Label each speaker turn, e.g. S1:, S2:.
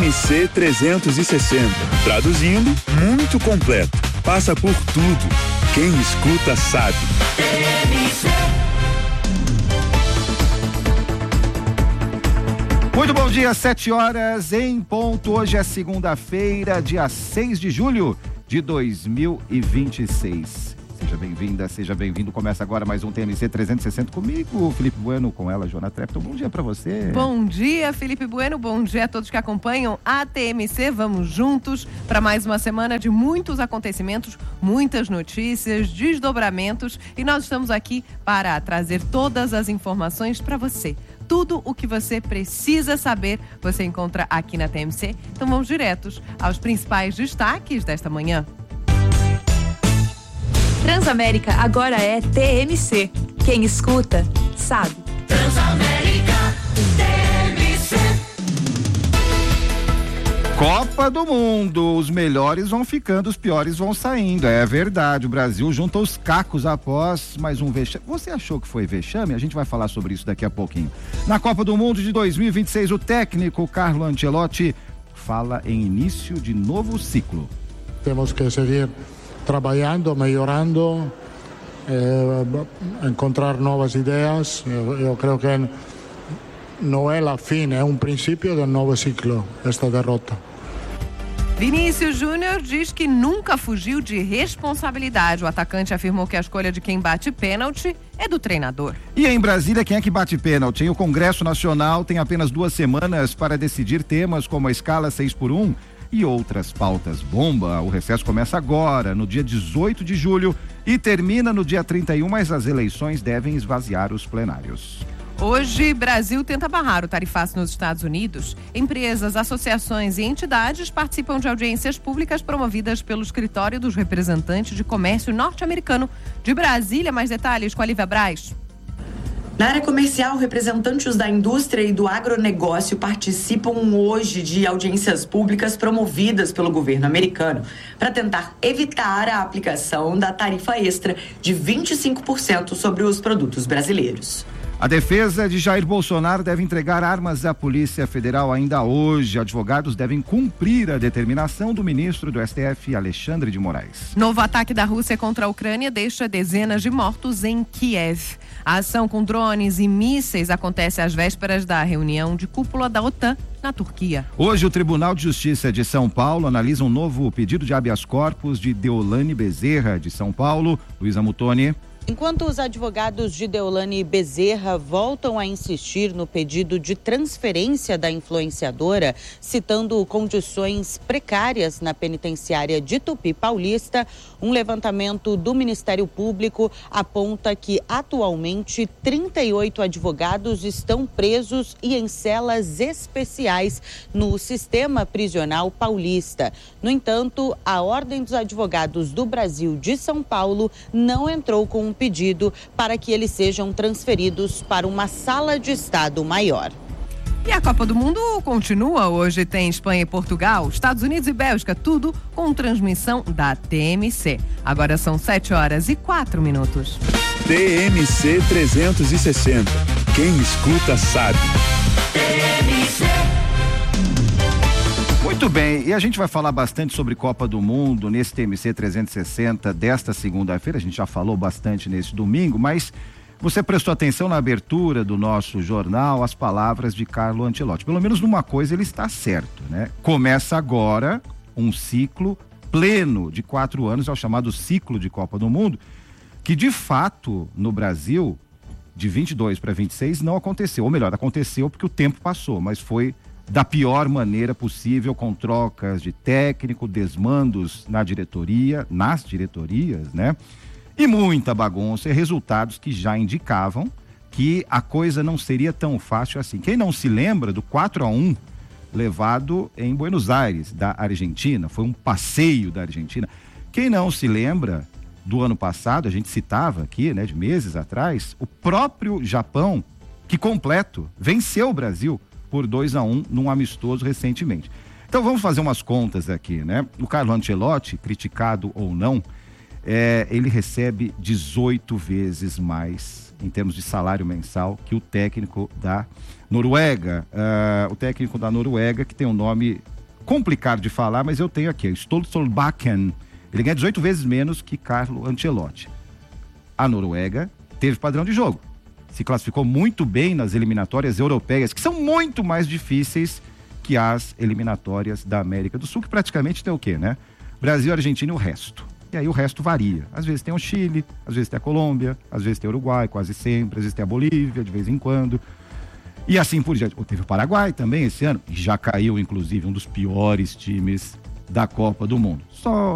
S1: TMC 360. Traduzindo, muito completo. Passa por tudo. Quem escuta sabe. TMC.
S2: Muito bom dia, 7 horas em ponto. Hoje é segunda-feira, dia 6 de julho de 2026. Seja bem-vinda, seja bem-vindo. Começa agora mais um TMC 360 comigo, Felipe Bueno, com ela, Joana Trepton. Bom dia pra você.
S3: Bom dia, Felipe Bueno. Bom dia a todos que acompanham a TMC. Vamos juntos para mais uma semana de muitos acontecimentos, muitas notícias, desdobramentos. E nós estamos aqui para trazer todas as informações para você. Tudo o que você precisa saber, você encontra aqui na TMC. Então vamos diretos aos principais destaques desta manhã.
S4: Transamérica agora é TMC. Quem escuta, sabe.
S5: Transamérica TMC.
S2: Copa do Mundo, os melhores vão ficando, os piores vão saindo, é verdade, o Brasil junta os cacos após mais um vexame. Você achou que foi vexame? A gente vai falar sobre isso daqui a pouquinho. Na Copa do Mundo de 2026, o técnico Carlo Ancelotti fala em início de novo ciclo.
S6: Temos que seguir trabalhando, melhorando, encontrar novas ideias. Eu creio que não é a fim, é um princípio de um novo ciclo, esta derrota.
S3: Vinícius Júnior diz que nunca fugiu de responsabilidade. O atacante afirmou que a escolha de quem bate pênalti é do treinador.
S2: E em Brasília, quem é que bate pênalti? O Congresso Nacional tem apenas 2 semanas para decidir temas como a escala 6x1 e outras pautas bomba. O recesso começa agora, no dia 18 de julho, e termina no dia 31, mas as eleições devem esvaziar os plenários.
S3: Hoje, Brasil tenta barrar o tarifaço nos Estados Unidos. Empresas, associações e entidades participam de audiências públicas promovidas pelo Escritório dos Representantes de Comércio Norte-Americano. De Brasília, mais detalhes com a Lívia Braz.
S7: Na área comercial, representantes da indústria e do agronegócio participam hoje de audiências públicas promovidas pelo governo americano para tentar evitar a aplicação da tarifa extra de 25% sobre os produtos brasileiros.
S2: A defesa de Jair Bolsonaro deve entregar armas à Polícia Federal ainda hoje. Advogados devem cumprir a determinação do ministro do STF, Alexandre de Moraes.
S3: Novo ataque da Rússia contra a Ucrânia deixa dezenas de mortos em Kiev. A ação com drones e mísseis acontece às vésperas da reunião de cúpula da OTAN na Turquia.
S2: Hoje, o Tribunal de Justiça de São Paulo analisa um novo pedido de habeas corpus de Deolane Bezerra, de São Paulo. Luísa Mutoni.
S8: Enquanto os advogados de Deolane Bezerra voltam a insistir no pedido de transferência da influenciadora, citando condições precárias na penitenciária de Tupi Paulista, um levantamento do Ministério Público aponta que atualmente 38 advogados estão presos e em celas especiais no sistema prisional paulista. No entanto, a Ordem dos Advogados do Brasil de São Paulo não entrou com um pedido para que eles sejam transferidos para uma sala de estado maior.
S3: E a Copa do Mundo continua. Hoje tem Espanha e Portugal, Estados Unidos e Bélgica, tudo com transmissão da TMC. Agora são 7 horas e 4 minutos.
S1: TMC 360. Quem escuta sabe.
S5: TMC.
S2: Muito bem, e a gente vai falar bastante sobre Copa do Mundo nesse TMC 360 desta segunda-feira. A gente já falou bastante nesse domingo, mas você prestou atenção na abertura do nosso jornal, as palavras de Carlo Ancelotti. Pelo menos numa coisa ele está certo, né? Começa agora um ciclo pleno de 4 anos, é o chamado ciclo de Copa do Mundo, que de fato no Brasil, de 22 para 26, não aconteceu. Ou melhor, aconteceu porque o tempo passou, mas foi da pior maneira possível, com trocas de técnico, desmandos nas diretorias, né? E muita bagunça e resultados que já indicavam que a coisa não seria tão fácil assim. Quem não se lembra do 4-1 levado em Buenos Aires, da Argentina, foi um passeio da Argentina. Quem não se lembra do ano passado, a gente citava aqui, né, de meses atrás, o próprio Japão, que completo, venceu o Brasil por 2-1 num amistoso recentemente. Então vamos fazer umas contas aqui, né? O Carlo Ancelotti, criticado ou não, ele recebe 18 vezes mais em termos de salário mensal que o técnico da Noruega. O técnico da Noruega, que tem um nome complicado de falar, mas eu tenho aqui, Stoltenbakken. Ele ganha 18 vezes menos que Carlo Ancelotti. A Noruega teve padrão de jogo. Se classificou muito bem nas eliminatórias europeias, que são muito mais difíceis que as eliminatórias da América do Sul, que praticamente tem o quê, né? Brasil, Argentina e o resto. E aí o resto varia. Às vezes tem o Chile, às vezes tem a Colômbia, às vezes tem o Uruguai, quase sempre, às vezes tem a Bolívia, de vez em quando. E assim por diante. Teve o Paraguai também esse ano, e já caiu, inclusive, um dos piores times da Copa do Mundo. Só